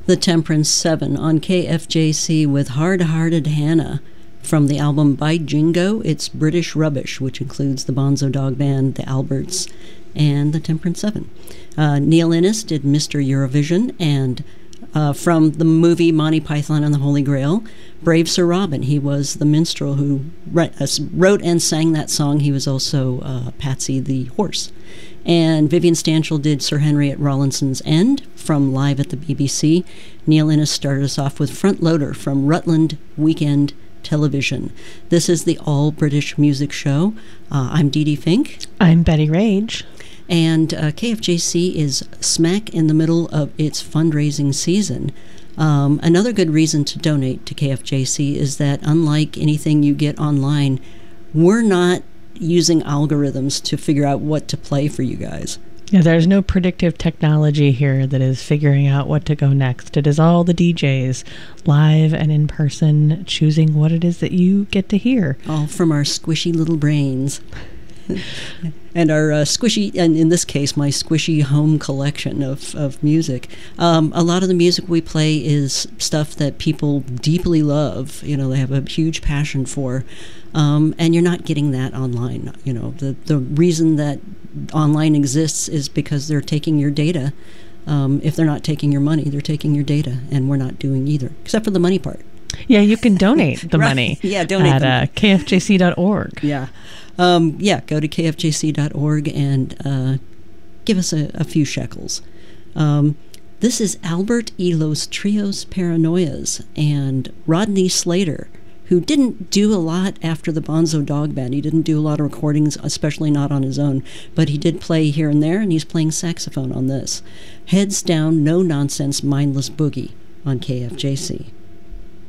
The Temperance 7 on KFJC with Hard-Hearted Hannah. From the album By Jingo, it's British Rubbish, which includes the Bonzo Dog Band, the Alberts, and the Temperance 7. Neil Innes did Mr. Eurovision, and from the movie Monty Python and the Holy Grail, Brave Sir Robin. He was the minstrel who wrote and sang that song. He was also Patsy the horse. And Vivian Stanchel did Sir Henry at Rawlinson's End from Live at the BBC. Neil Innes started us off with Front Loader from Rutland Weekend Television. This is the All British Music Show. I'm Dee Dee Fink. I'm Betty Rage. And KFJC is smack in the middle of its fundraising season. Another good reason to donate to KFJC is that unlike anything you get online, we're not using algorithms to figure out what to play for you guys. Yeah, there's no predictive technology here that is figuring out what to go next. It is all the DJs, live and in person, choosing what it is that you get to hear. All from our squishy little brains. And our squishy, and in this case, my squishy home collection of music. A lot of the music we play is stuff that people deeply love. You know, they have a huge passion for. And you're not getting that online. You know, the reason that online exists is because they're taking your data. If they're not taking your money, they're taking your data, and we're not doing either, except for the money part. Yeah, you can donate the money. Yeah, donate at kfjc.org. Yeah. Go to kfjc.org and give us a few shekels. This is Albert y los Trios Paranoias and Rodney Slater, who didn't do a lot after the Bonzo Dog Band. He didn't do a lot of recordings, especially not on his own, but he did play here and there, and he's playing saxophone on this. Heads Down, No Nonsense, Mindless Boogie on KFJC.